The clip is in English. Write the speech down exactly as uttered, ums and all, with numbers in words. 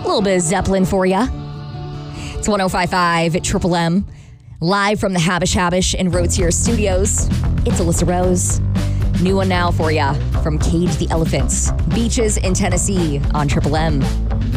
little bit of Zeppelin for you. It's one oh five point five at Triple M. Live from the Habish Habish in Roadseer Studios. It's Alyssa Rose. New one now for you from Cage the Elephants. Beaches in Tennessee on Triple M.